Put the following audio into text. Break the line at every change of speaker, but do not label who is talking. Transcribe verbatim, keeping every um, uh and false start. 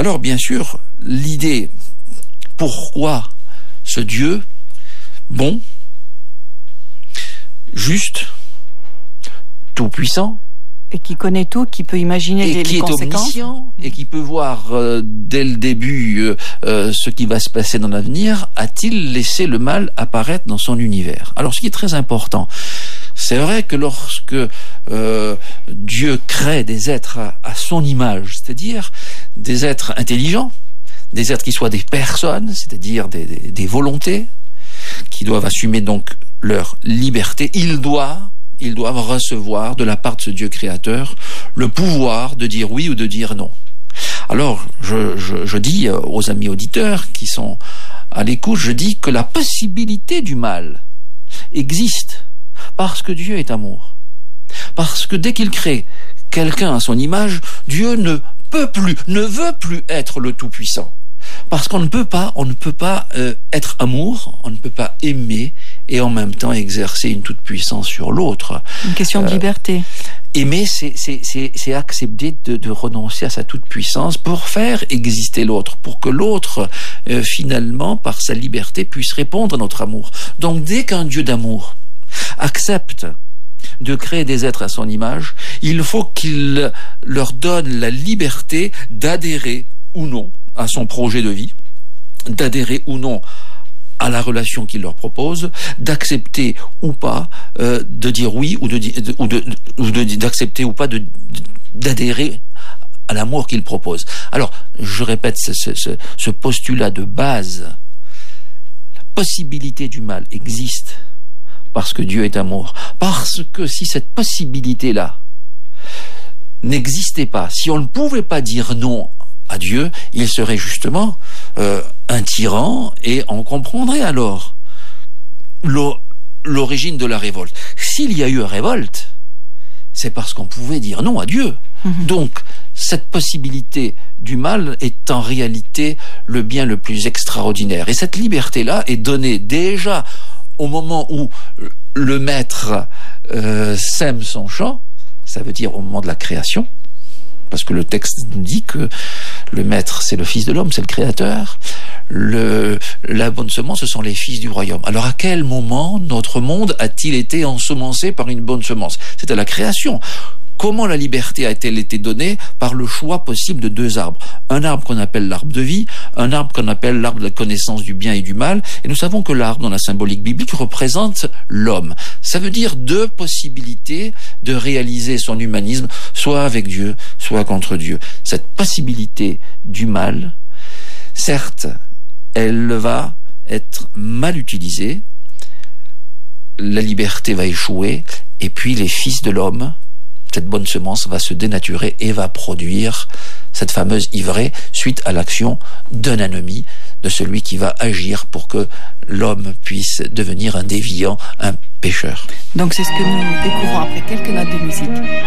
Alors bien sûr, l'idée, pourquoi ce Dieu bon, juste, tout-puissant,
et qui connaît tout, qui peut imaginer
et
les,
qui
les
est
conséquences.
omniscient, et qui peut voir euh, dès le début euh, euh, ce qui va se passer dans l'avenir, a-t-il laissé le mal apparaître dans son univers? Alors ce qui est très important, c'est vrai que lorsque euh, Dieu crée des êtres à, à son image, c'est-à-dire des êtres intelligents, des êtres qui soient des personnes, c'est-à-dire des, des, des volontés, qui doivent assumer donc leur liberté, ils doivent Ils doivent recevoir de la part de ce Dieu créateur le pouvoir de dire oui ou de dire non. Alors, je, je, je dis aux amis auditeurs qui sont à l'écoute, je dis que la possibilité du mal existe parce que Dieu est amour. Parce que dès qu'il crée quelqu'un à son image, Dieu ne peut plus, ne veut plus être le Tout-Puissant. Parce qu'on ne peut pas, on ne peut pas euh, être amour, on ne peut pas aimer et en même temps exercer une toute-puissance sur l'autre.
Une question de euh, liberté.
Aimer, c'est, c'est, c'est, c'est accepter de, de renoncer à sa toute-puissance pour faire exister l'autre, pour que l'autre, euh, finalement, par sa liberté, puisse répondre à notre amour. Donc dès qu'un Dieu d'amour accepte de créer des êtres à son image, il faut qu'il leur donne la liberté d'adhérer ou non à son projet de vie, d'adhérer ou non à la relation qu'il leur propose, d'accepter ou pas euh, de dire oui ou de, de, ou de, ou de d'accepter ou pas de, d'adhérer à l'amour qu'il propose. Alors, je répète ce, ce, ce postulat de base. La possibilité du mal existe parce que Dieu est amour. Parce que si cette possibilité-là n'existait pas, si on ne pouvait pas dire non à Dieu, il serait justement euh, un tyran et on comprendrait alors l'origine de la révolte. S'il y a eu révolte, c'est parce qu'on pouvait dire non à Dieu. Mmh. Donc, cette possibilité du mal est en réalité le bien le plus extraordinaire. Et cette liberté-là est donnée déjà au moment où le maître euh, sème son champ, ça veut dire au moment de la création, parce que le texte nous dit que le maître, c'est le fils de l'homme, c'est le créateur. Le, la bonne semence, ce sont les fils du royaume. Alors à quel moment notre monde a-t-il été ensemencé par une bonne semence? C'est à la création. Comment la liberté a-t-elle été donnée? Par le choix possible de deux arbres. Un arbre qu'on appelle l'arbre de vie, un arbre qu'on appelle l'arbre de la connaissance du bien et du mal. Et nous savons que l'arbre, dans la symbolique biblique, représente l'homme. Ça veut dire deux possibilités de réaliser son humanisme, soit avec Dieu, soit contre Dieu. Cette possibilité du mal, certes, elle va être mal utilisée, la liberté va échouer, et puis les fils de l'homme, cette bonne semence va se dénaturer et va produire cette fameuse ivrée suite à l'action d'un ennemi, de celui qui va agir pour que l'homme puisse devenir un déviant, un pécheur.
Donc c'est ce que nous découvrons après quelques notes de musique.